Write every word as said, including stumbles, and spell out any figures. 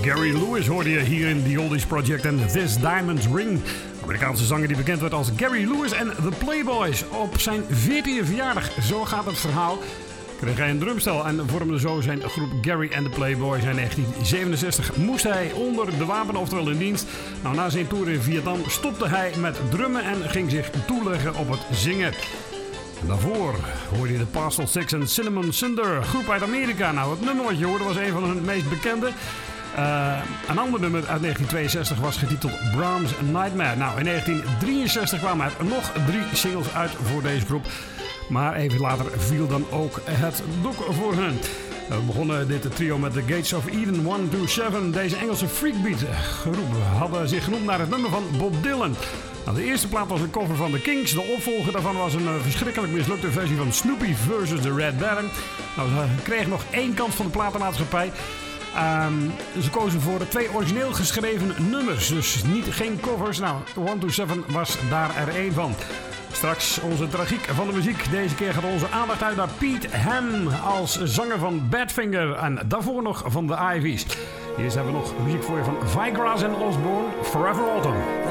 Gary Lewis hoorde je hier in The Oldies Project en This Diamond Ring. Amerikaanse zanger die bekend werd als Gary Lewis en The Playboys. Op zijn veertiende verjaardag, zo gaat het verhaal, kreeg hij een drumstel en vormde zo zijn groep Gary and the Playboys. In negentien zevenenzestig moest hij onder de wapen, oftewel in dienst. Nou, na zijn tour in Vietnam stopte hij met drummen en ging zich toeleggen op het zingen. En daarvoor hoorde je de Pastoral Six en Cinnamon Cinder, groep uit Amerika. Nou, het nummer wat je hoorde was een van hun meest bekende. Uh, een ander nummer uit negentien tweeënzestig was getiteld Brahms Nightmare. Nou, in negentien drieënzestig kwamen er nog drie singles uit voor deze groep. Maar even later viel dan ook het doek voor hun. We begonnen dit trio met The Gates of Eden one two seven. Deze Engelse freakbeat groep hadden zich genoemd naar het nummer van Bob Dylan. Nou, de eerste plaat was een cover van The Kinks. De opvolger daarvan was een uh, verschrikkelijk mislukte versie van Snoopy versus The Red Baron. Nou, ze kregen nog één kant van de platenmaatschappij. Um, ze kozen voor twee origineel geschreven nummers, dus niet, geen covers. Nou, one two seven was daar er één van. Straks onze tragiek van de muziek. Deze keer gaat onze aandacht uit naar Pete Ham als zanger van Badfinger en daarvoor nog van de Ivies. Eerst hebben we nog muziek voor je van Vigrass en Osborne, Forever Autumn.